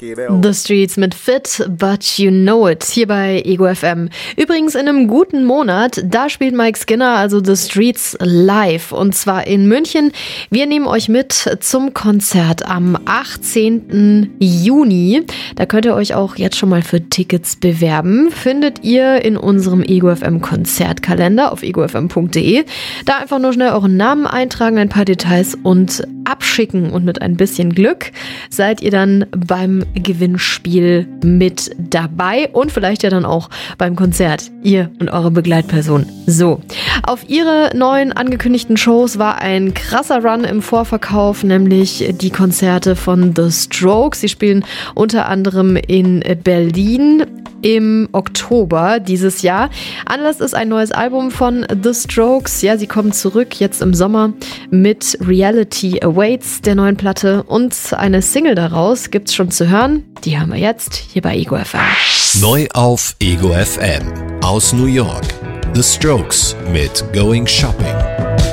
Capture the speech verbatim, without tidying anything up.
The Streets mit Fit, But You Know It, hier bei Ego F M. Übrigens in einem guten Monat, da spielt Mike Skinner, also The Streets, live. Und zwar in München. Wir nehmen euch mit zum Konzert am achtzehnten Juni. Da könnt ihr euch auch jetzt schon mal für Tickets bewerben. Findet ihr in unserem Ego F M Konzertkalender auf ego f m punkt d e. Da einfach nur schnell euren Namen eintragen, ein paar Details und abschicken. Und mit ein bisschen Glück seid ihr dann beim Gewinnspiel mit dabei und vielleicht ja dann auch beim Konzert, ihr und eure Begleitperson. So, auf ihre neuen angekündigten Shows war ein krasser Run im Vorverkauf, nämlich die Konzerte von The Strokes. Sie spielen unter anderem in Berlin im Oktober dieses Jahr. Anlass ist ein neues Album von The Strokes. Ja, sie kommen zurück jetzt im Sommer mit Reality Awaits, der neuen Platte, und eine Single daraus gibt's schon zu hören. Die hören wir jetzt hier bei Ego F M. Neu auf Ego F M aus New York. The Strokes mit Going Shopping.